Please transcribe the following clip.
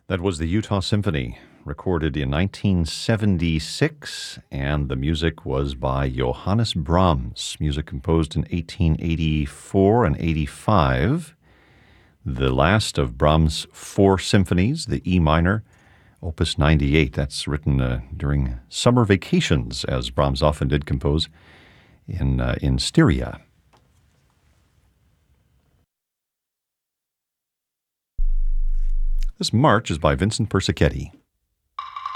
That was the Utah Symphony, recorded in 1976, and the music was by Johannes Brahms, music composed in 1884 and 85. The last of Brahms' four symphonies, the E minor, Opus 98. That's written during summer vacations, as Brahms often did compose in Styria. This march is by Vincent Persichetti.